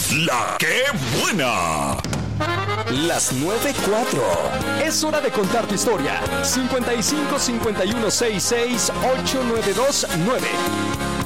La que buena. Las 9:04. Es hora de contar tu historia. 55 51 66 892 9.